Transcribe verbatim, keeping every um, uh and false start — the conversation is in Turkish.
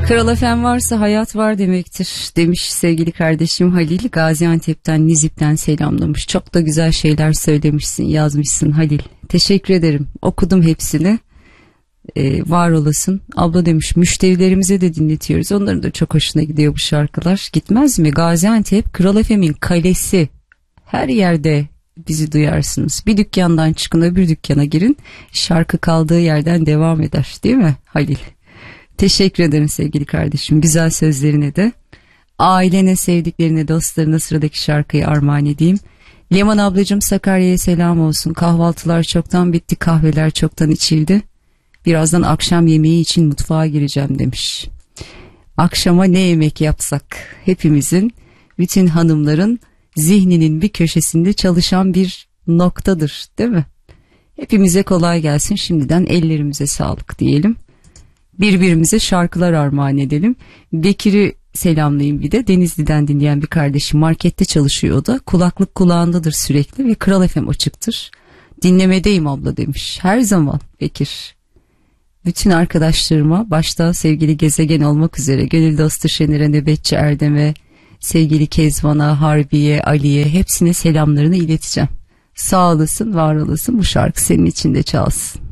Kral F M varsa hayat var demektir demiş sevgili kardeşim Halil. Gaziantep'ten, Nizip'ten selamlamış. Çok da güzel şeyler söylemişsin, yazmışsın Halil. Teşekkür ederim. Okudum hepsini. Ee, var olasın. Abla demiş, müşterilerimize de dinletiyoruz. Onların da çok hoşuna gidiyor bu şarkılar. Gitmez mi? Gaziantep Kral F M'in kalesi. Her yerde bizi duyarsınız. Bir dükkandan çıkın, öbür dükkana girin. Şarkı kaldığı yerden devam eder. Değil mi Halil? Teşekkür ederim sevgili kardeşim. Güzel sözlerine de. Ailene, sevdiklerine, dostlarına sıradaki şarkıyı armağan edeyim. Leman ablacığım, Sakarya'ya selam olsun. Kahvaltılar çoktan bitti, kahveler çoktan içildi. Birazdan akşam yemeği için mutfağa gireceğim demiş. Akşama ne yemek yapsak? Hepimizin, bütün hanımların zihninin bir köşesinde çalışan bir noktadır, değil mi? Hepimize kolay gelsin. Şimdiden ellerimize sağlık diyelim. Birbirimize şarkılar armağan edelim. Bekir'i selamlayayım bir de. Denizli'den dinleyen bir kardeşim, markette çalışıyor o da. Kulaklık kulağındadır sürekli ve Kral F M açıktır. Dinlemedeyim abla demiş. Her zaman Bekir. Bütün arkadaşlarıma, başta sevgili Gezegen olmak üzere, gönül dostu Şener'e, Nöbetçi Erdem'e, sevgili Kezban'a, Harbiye, Ali'ye, hepsine selamlarını ileteceğim. Sağ olasın, var olasın. Bu şarkı senin için de çalsın.